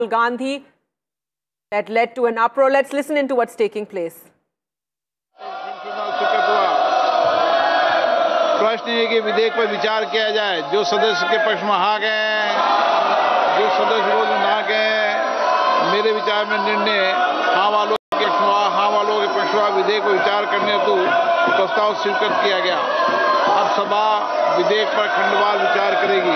Gandhi that led to an uproar. Let's listen into what's taking place. प्रश्न ये कि विधेयक पर विचार किया जाए। जो सदस्य के पक्ष में हाँ गए, जो सदस्य विरोध में ना गए, मेरे विचार में निर्णय हाँ वालों के पक्ष में विधेयक पर विचार करने हेतु प्रस्ताव स्वीकृत किया गया। अब सभा विधेयक पर खंडवार विचार करेगी।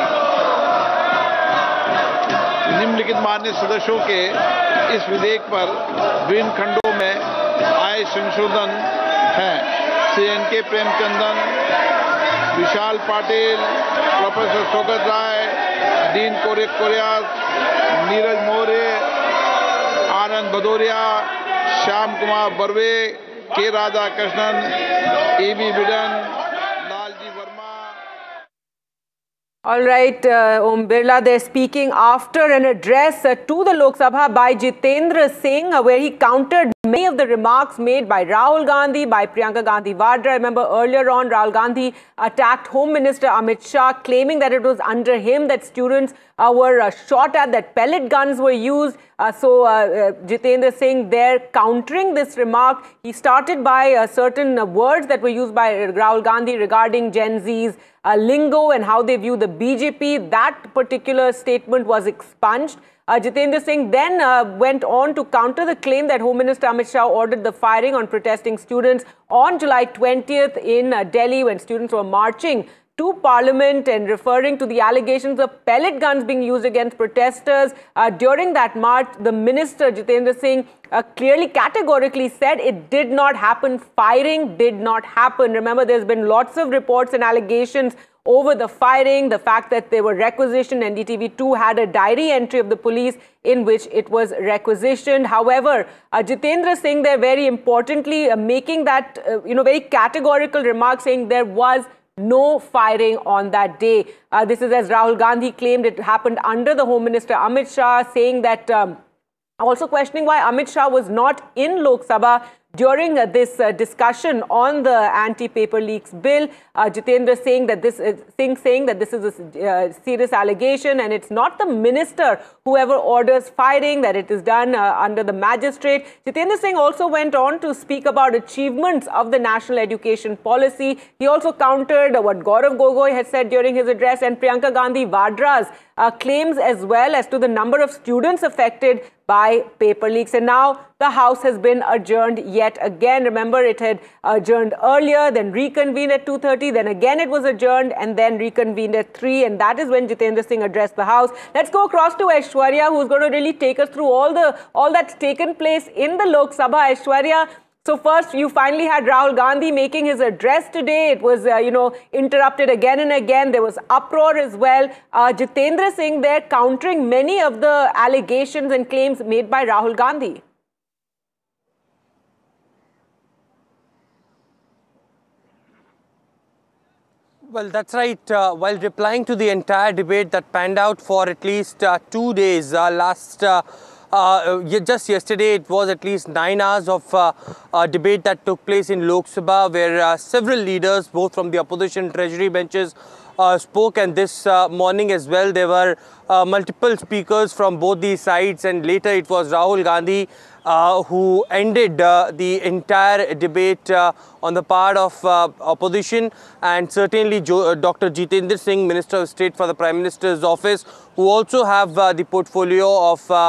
निम्नलिखित मान्य सदस्यों के इस विधेयक पर विभिन्न खंडों में आए संशोधन हैं। श्री एन.के. प्रेमचंदन, विशाल पाटिल, प्रोफेसर शौकत राय, डीन कोरियास, नीरज मौर्य, आनंद भदौरिया, श्याम कुमार बर्वे, के Radhakrishnan, AB. बिडन, Lalji Verma. All right, Om Birla, they're speaking after an address to the Lok Sabha by Jitendra Singh, where he countered many of the remarks made by Rahul Gandhi, by Priyanka Gandhi Vadra. Remember earlier on, Rahul Gandhi attacked Home Minister Amit Shah, claiming that it was under him that students were shot at, that pellet guns were used. Jitendra Singh there countering this remark. He started by certain words that were used by Rahul Gandhi regarding Gen Z's lingo and how they view the BJP. That particular statement was expunged. Jitendra Singh then went on to counter the claim that Home Minister Amit Shah ordered the firing on protesting students on July 20th in Delhi when students were marching to Parliament, and referring to the allegations of pellet guns being used against protesters. During that march, the minister, Jitendra Singh, clearly categorically said it did not happen. Firing did not happen. Remember, there's been lots of reports and allegations over the firing, the fact that they were requisitioned. NDTV2 had a diary entry of the police in which it was requisitioned. However, Jitendra Singh there very importantly making that, very categorical remark, saying there was no firing on that day. This is as Rahul Gandhi claimed it happened under the Home Minister Amit Shah, saying that also questioning why Amit Shah was not in Lok Sabha during this discussion on the anti-paper leaks bill. Jitendra saying that this is a serious allegation, and it's not the minister whoever orders firing, that it is done under the magistrate. Jitendra Singh also went on to speak about achievements of the national education policy. He also countered what Gaurav Gogoi had said during his address and Priyanka Gandhi Vadra's claims as well as to the number of students affected by paper leaks. And now the House has been adjourned yet again. Remember, it had adjourned earlier, then reconvened at 2:30, then again it was adjourned and then reconvened at 3. And that is when Jitendra Singh addressed the House. Let's go across to Aishwarya, who's going to really take us through all that's taken place in the Lok Sabha. Aishwarya, so first, you finally had Rahul Gandhi making his address today. It was, interrupted again and again. There was uproar as well. Jitendra Singh there countering many of the allegations and claims made by Rahul Gandhi. Well, that's right. While replying to the entire debate that panned out for at least 2 days, just yesterday, it was at least 9 hours of debate that took place in Lok Sabha, where several leaders, both from the opposition treasury benches, spoke. And this morning as well, there were multiple speakers from both these sides. And later, it was Rahul Gandhi who ended the entire debate on the part of opposition, and certainly Dr. Jitendra Singh, Minister of State for the Prime Minister's office, who also have the portfolio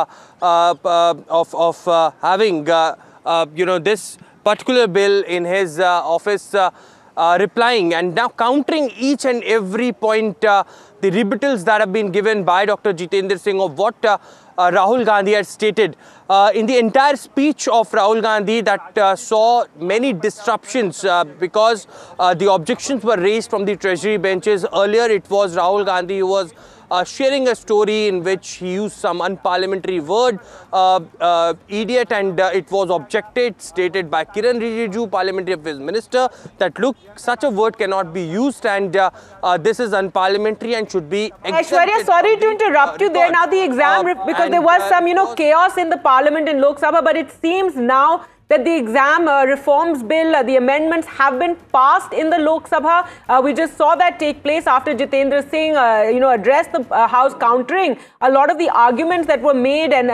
of having this particular bill in his office, replying and now countering each and every point, the rebuttals that have been given by Dr. Jitendra Singh of what Rahul Gandhi had stated. In the entire speech of Rahul Gandhi that saw many disruptions because the objections were raised from the treasury benches. Earlier, it was Rahul Gandhi who was sharing a story in which he used some unparliamentary word, idiot, and it was objected, stated by Kiran Rijiju, Parliamentary Affairs Minister, that look, such a word cannot be used, and this is unparliamentary and should be exempted. Aishwarya, sorry to interrupt you there. Now the exam, because there was some, chaos in the Parliament in Lok Sabha, but it seems now that the exam reforms bill, the amendments have been passed in the Lok Sabha. We just saw that take place after Jitendra Singh, addressed the House countering a lot of the arguments that were made and